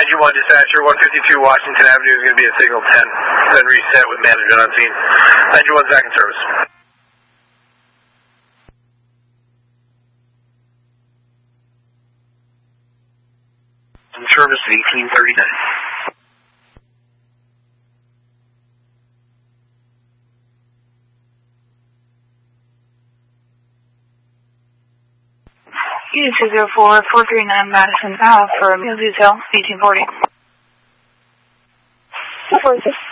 Engine 1 dispatcher, 152 Washington Avenue is going to be a signal 10. Then reset with management on scene. Engine 1's back in service. In service 1839. U204-439 Madison Ave for Meal Detail, 1840. 446.